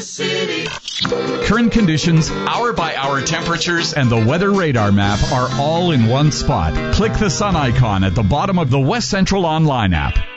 City. Current conditions, hour-by-hour temperatures, and the weather radar map are all in one spot. Click the sun icon at the bottom of the West Central Online app.